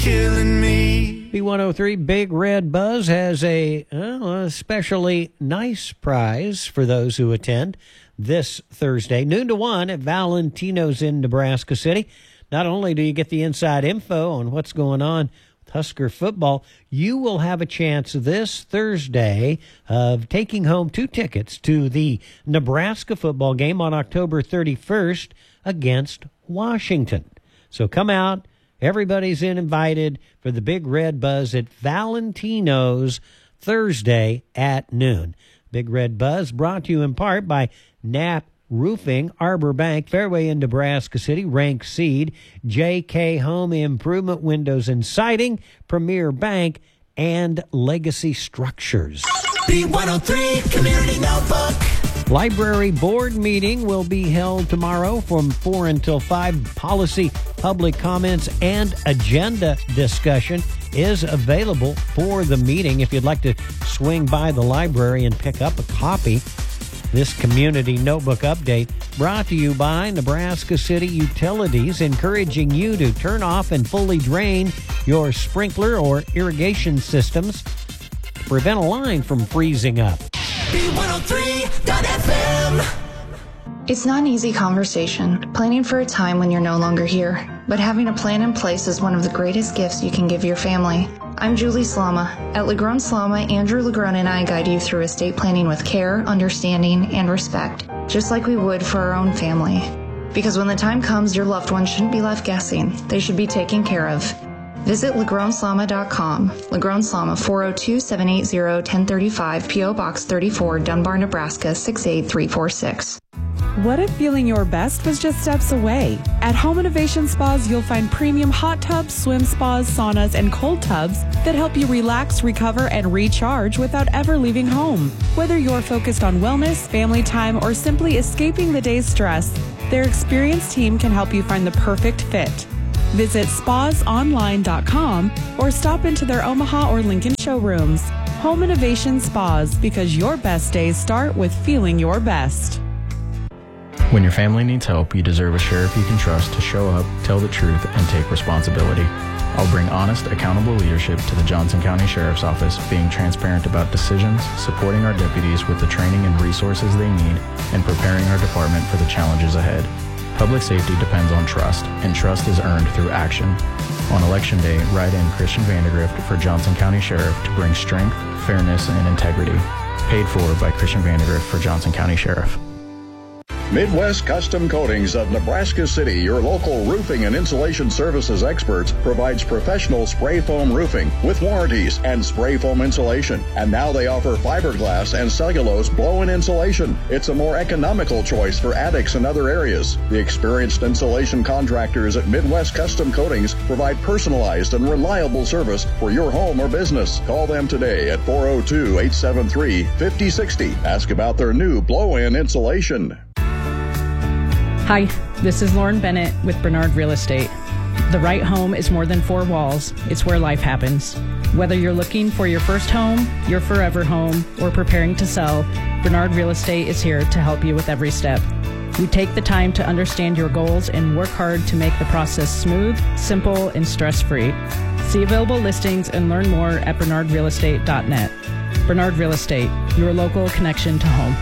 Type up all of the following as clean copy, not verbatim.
killing me. B103 Big Red Buzz has a especially nice prize for those who attend this Thursday, noon to 1 at Valentino's in Nebraska City. Not only do you get the inside info on what's going on with Husker football, you will have a chance this Thursday of taking home 2 tickets to the Nebraska football game on October 31st against Washington. So come out. Everybody's invited for the Big Red Buzz at Valentino's Thursday at noon. Big Red Buzz brought to you in part by Knapp Roofing, Arbor Bank, Fairway in Nebraska City, Rank Seed, JK Home Improvement Windows and Siding, Premier Bank, and Legacy Structures. B103 Community Notebook. Library board meeting will be held tomorrow from 4 until 5. Policy, public comments, and agenda discussion is available for the meeting. If you'd like to swing by the library and pick up a copy, this community notebook update brought to you by Nebraska City Utilities, encouraging you to turn off and fully drain your sprinkler or irrigation systems to prevent a line from freezing up. B103.FM. It's not an easy conversation, planning for a time when you're no longer here. But having a plan in place is one of the greatest gifts you can give your family. I'm Julie Slama. At Legron Slama, Andrew Legron and I guide you through estate planning with care, understanding, and respect, just like we would for our own family. Because when the time comes, your loved one shouldn't be left guessing. They should be taken care of. Visit LegronSlama.com. Legron Slama, 402-780-1035, P.O. Box 34, Dunbar, Nebraska, 68346. What if feeling your best was just steps away? At Home Innovation Spas, you'll find premium hot tubs, swim spas, saunas, and cold tubs that help you relax, recover, and recharge without ever leaving home. Whether you're focused on wellness, family time, or simply escaping the day's stress, their experienced team can help you find the perfect fit. Visit spasonline.com or stop into their Omaha or Lincoln showrooms. Home Innovation Spas, because your best days start with feeling your best. When your family needs help, you deserve a sheriff you can trust to show up, tell the truth, and take responsibility. I'll bring honest, accountable leadership to the Johnson County Sheriff's Office, being transparent about decisions, supporting our deputies with the training and resources they need, and preparing our department for the challenges ahead. Public safety depends on trust, and trust is earned through action. On Election Day, write in Christian Vandegrift for Johnson County Sheriff to bring strength, fairness, and integrity. Paid for by Christian Vandegrift for Johnson County Sheriff. Midwest Custom Coatings of Nebraska City, your local roofing and insulation services experts, provides professional spray foam roofing with warranties and spray foam insulation. And now they offer fiberglass and cellulose blow-in insulation. It's a more economical choice for attics and other areas. The experienced insulation contractors at Midwest Custom Coatings provide personalized and reliable service for your home or business. Call them today at 402-873-5060. Ask about their new blow-in insulation. Hi, this is Lauren Bennett with Bernard Real Estate. The right home is more than 4 walls. It's where life happens. Whether you're looking for your first home, your forever home, or preparing to sell, Bernard Real Estate is here to help you with every step. We take the time to understand your goals and work hard to make the process smooth, simple, and stress-free. See available listings and learn more at bernardrealestate.net. Bernard Real Estate, your local connection to home.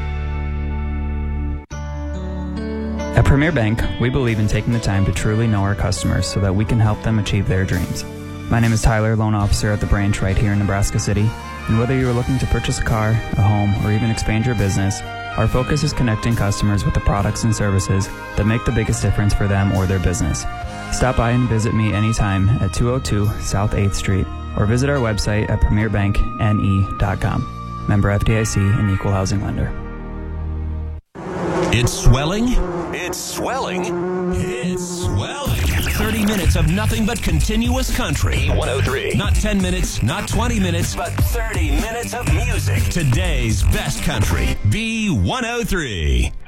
At Premier Bank, we believe in taking the time to truly know our customers so that we can help them achieve their dreams. My name is Tyler, loan officer at the branch right here in Nebraska City, and whether you are looking to purchase a car, a home, or even expand your business, our focus is connecting customers with the products and services that make the biggest difference for them or their business. Stop by and visit me anytime at 202 South 8th Street, or visit our website at premierbankne.com. Member FDIC and equal housing lender. It's swelling. It's swelling. It's swelling. 30 minutes of nothing but continuous country. B103. Not 10 minutes, not 20 minutes, but 30 minutes of music. Today's best country. B103.